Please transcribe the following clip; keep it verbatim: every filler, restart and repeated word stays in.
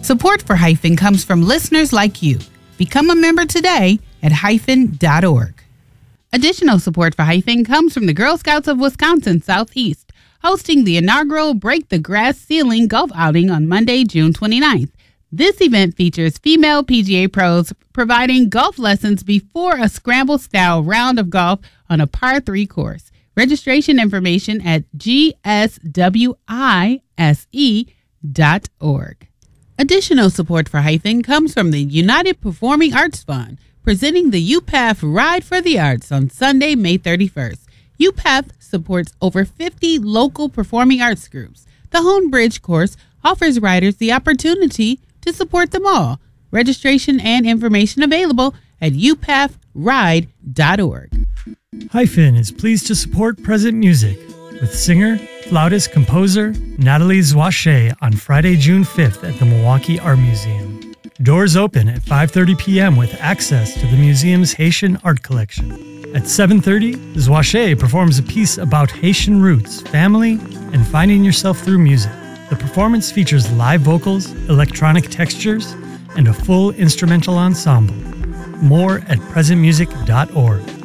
Support for Hyphen comes from listeners like you. Become a member today at hyphen dot org. Additional support for Hyphen comes from the Girl Scouts of Wisconsin Southeast, hosting the inaugural Break the Grass Ceiling golf outing on Monday, June twenty-ninth. This event features female P G A pros providing golf lessons before a scramble-style round of golf on a par three course. Registration information at g s w i s e dot org. Additional support for Hyphen comes from the United Performing Arts Fund, presenting the U P A F Ride for the Arts on Sunday, May thirty-first. U P A F supports over fifty local performing arts groups. The Hone Bridge course offers riders the opportunity to support them all. Registration and information available at u p a f ride dot org. Hyphen is pleased to support Present Music with singer, flautist, composer Natalie Zwache on Friday, June fifth at the Milwaukee Art Museum. Doors open at five thirty p.m. with access to the museum's Haitian art collection. At seven thirty, Zwache performs a piece about Haitian roots, family, and finding yourself through music. The performance features live vocals, electronic textures, and a full instrumental ensemble. More at present music dot org.